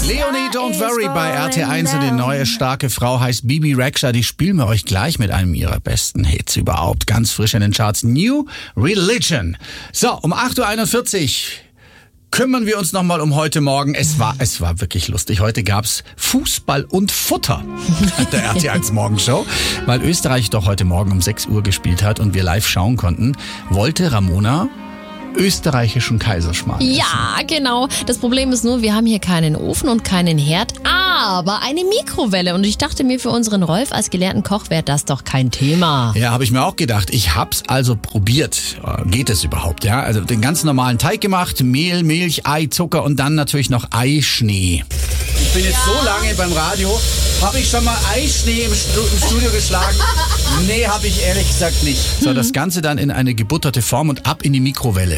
Leonie, Don't Worry bei RT1 und die neue starke Frau heißt Bibi Rexha. Die spielen wir euch gleich mit einem ihrer besten Hits überhaupt. Ganz frisch in den Charts. New Religion. So, um 8.41 Uhr kümmern wir uns nochmal um heute Morgen. Es war wirklich lustig. Heute gab's Fußball und Futter an der RT1 Morgenshow. Weil Österreich doch heute Morgen um 6 Uhr gespielt hat und wir live schauen konnten, wollte Ramona österreichischen Kaiserschmarrn essen. Ja, genau. Das Problem ist nur, wir haben hier keinen Ofen und keinen Herd, aber eine Mikrowelle. Und ich dachte mir, für unseren Rolf als gelernten Koch wäre das doch kein Thema. Ja, habe ich mir auch gedacht. Ich hab's also probiert. Geht es überhaupt, ja? Also den ganz normalen Teig gemacht, Mehl, Milch, Ei, Zucker und dann natürlich noch Eischnee. Ich bin jetzt so lange beim Radio. Habe ich schon mal Eischnee im Studio geschlagen? Nee, habe ich ehrlich gesagt nicht. So, das Ganze dann in eine gebutterte Form und ab in die Mikrowelle.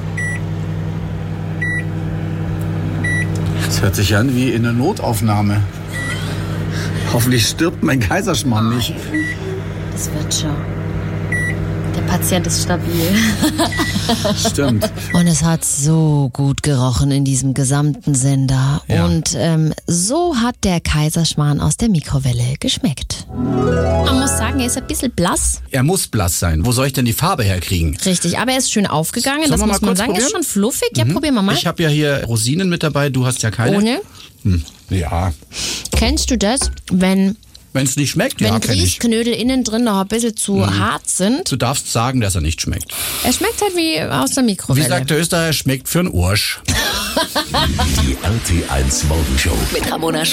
Das hört sich an wie in einer Notaufnahme. Hoffentlich stirbt mein Kaiserschmarrn nicht. Das wird schon. Der Patient ist stabil. Stimmt. Und es hat so gut gerochen in diesem gesamten Sender. Ja. Und so hat der Kaiserschmarrn aus der Mikrowelle geschmeckt. Man muss sagen, er ist ein bisschen blass. Er muss blass sein. Wo soll ich denn die Farbe herkriegen? Richtig, aber er ist schön aufgegangen. Sollen Das wir muss mal man kurz sagen. Er ist probieren? schon fluffig. Ja, probieren wir mal. Ich habe ja hier Rosinen mit dabei. Du hast ja keine. Ohne. Ja. Kennst du das, wenn Wenn es nicht schmeckt, ja, kenn ich. Grießknödel innen drin noch ein bisschen zu hart sind? Du darfst sagen, dass er nicht schmeckt. Er schmeckt halt wie aus der Wie Mikrowelle. sagt der Österreicher, schmeckt für einen Ursch. Die RT1 Morgenshow. Mit Ramona